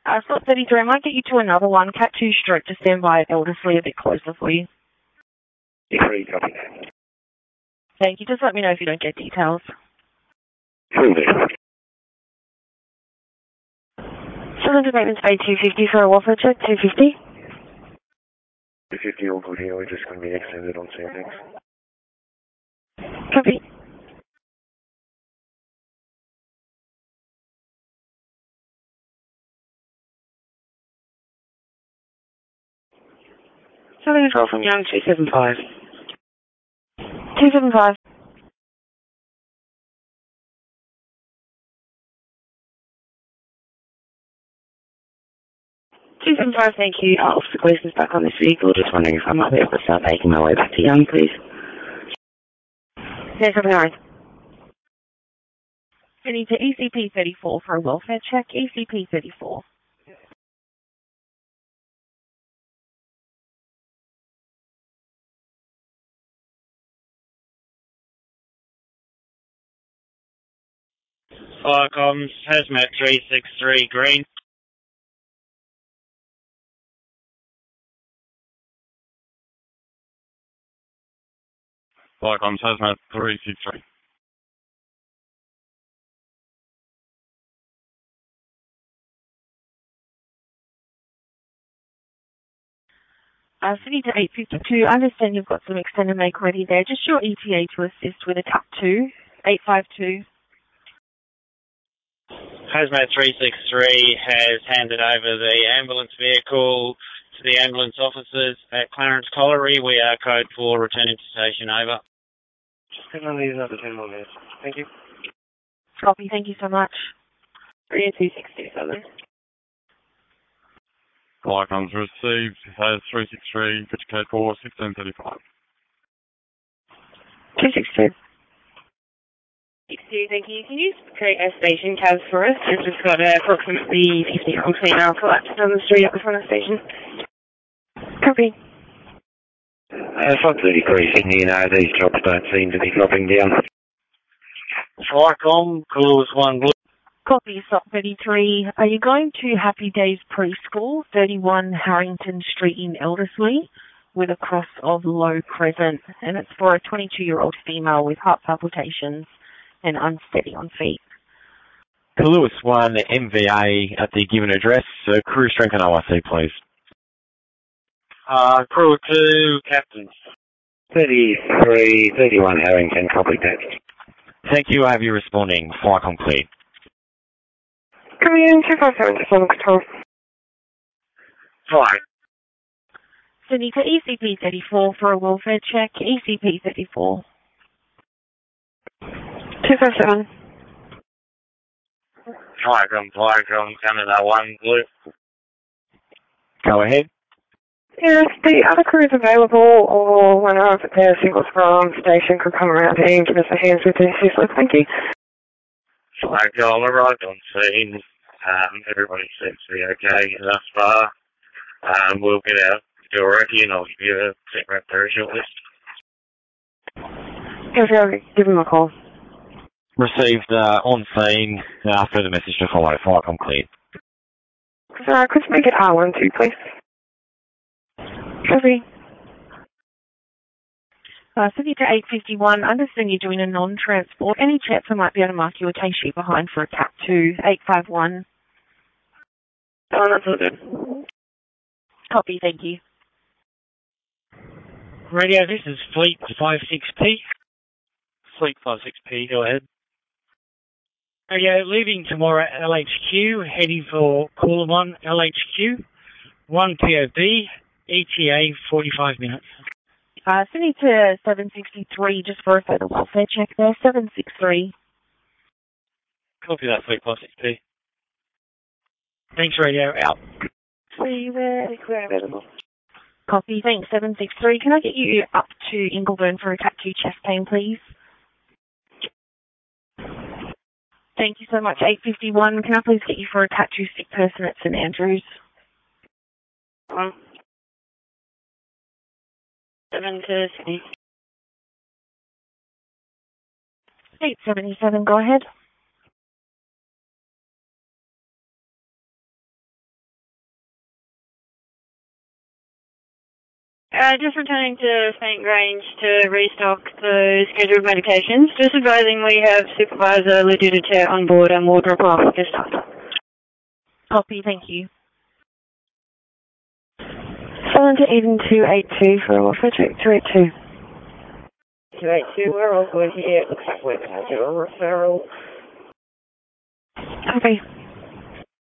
Slot 33, I might get you to another one. Cat 2 stroke to stand by at Elderslie a bit closer for you. 3, copy. Thank you. Just let me know if you don't get details. Will do. Cylinder Maintenance Bay 250 for a welfare check, 250. 250, all good here. We're just going to be extended on CFX. Copy. Cylinder call from Young 275. 275. 275, thank you. Officer Gleason's back on this vehicle. Just wondering if I might be able to start making my way back to Young, please. Yes, I'm alright. I need to ECP 34 for a welfare check. ECP 34. Firecoms, Hazmat 363, green. Firecoms, Hazmat 363. City to 852. I understand you've got some extended make ready there. Just your ETA to assist with a TAP 2, 852. Hazmat 363 has handed over the ambulance vehicle to the ambulance officers at Clarence Colliery. We are code 4, returning to station, over. Just going to leave another 10 more minutes. Thank you. Copy, thank you so much. 3267. Firecoms received, has 363, pitch code 4, 1635. 262. 62, thank you. Can you create a station cabs for us? We've just got approximately 50 container collapsed down the street at the front of the station. Copy. Slot 33, Sydney, these jobs don't seem to be dropping down. Firecom, Coolers 1 blue. Copy, Slot 33. Are you going to Happy Days Preschool, 31 Harrington Street in Elderslie, with a cross of Low Crescent? And it's for a 22-year-old female with heart palpitations and unsteady on feet. Lewis 1, MVA at the given address. Crew strength and OIC, please. Crew 2, captains. 33, 31 Harrington, copy that. Thank you. I have you responding. Fire complete. Coming in, 257 to Solomon Control. Fire. Sydney to ECP 34 for a welfare check. ECP 34. 257. Firecom, Canada 1 blue. Go ahead. Yes, the other crews available, or when I was at their single sprung station could come around here and give us a hand with this useless. Thank you. Firecom arrived on scene. Everybody seems to be okay thus far. We'll get out the door ready and I'll give you a set rep very shortly. Give him a call. Received on scene. Further message to follow. Fire complete. Could you make it R12, please? Copy. City to 851. Understand you're doing a non-transport. Any chance I might be able to mark you a case sheet behind for a CAP 2, 851? Oh, that's all good. Copy, thank you. Radio, this is Fleet 56P. Fleet 56P, go ahead. Radio, leaving tomorrow at LHQ, heading for Coolabon, LHQ, 1 POB, ETA 45 minutes. Sydney to 763, just for a further welfare check there, 763. Copy that, Fleet 56P. Thanks, radio, out. See where available. Copy, thanks, 763. Can I get you up to Ingleburn for a CAP 2 chest pain, please? Thank you so much, 851. Can I please get you for a CAP 2 sick person at St Andrews? 7 to Sydney. 877, go ahead. Just returning to St. Grange to restock the scheduled medications. Just advising we have Supervisor Lududite on board and we'll drop off this time. Copy, thank you. Phone to Eden 282 for a welfare check, 282. 282, we're all good here. Looks like we're going to do a referral. Okay.